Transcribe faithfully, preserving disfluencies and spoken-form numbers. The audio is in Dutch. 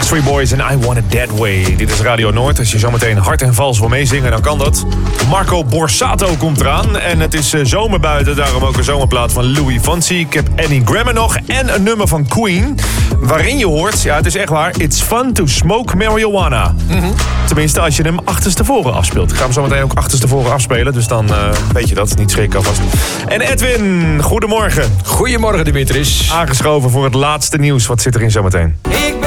Backstreet Boys en I Want It That Way. Dit is Radio Noord. Als je zometeen hard en vals wil meezingen, dan kan dat. Marco Borsato komt eraan. En het is zomer buiten, daarom ook een zomerplaat van Louis Fonsi. Ik heb Annie Grammer nog en een nummer van Queen. Waarin je hoort, ja het is echt waar, it's fun to smoke marijuana. Mm-hmm. Tenminste, als je hem achterstevoren afspeelt. Ik ga hem zometeen ook achterstevoren afspelen. Dus dan uh, weet je dat, niet schrikken alvast. En Edwin, goedemorgen. Goedemorgen Dimitris. Aangeschoven voor het laatste nieuws. Wat zit erin zometeen? Ik